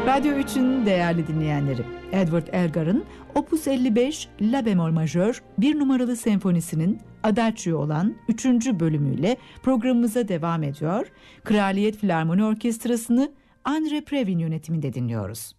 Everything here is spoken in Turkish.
Radyo 3'ün değerli dinleyenleri, Edward Elgar'ın Opus 55 La bemol majör 1 numaralı senfonisinin Adagio olan 3. bölümüyle programımıza devam ediyor. Kraliyet Filarmoni Orkestrası'nı Andre Previn yönetiminde dinliyoruz.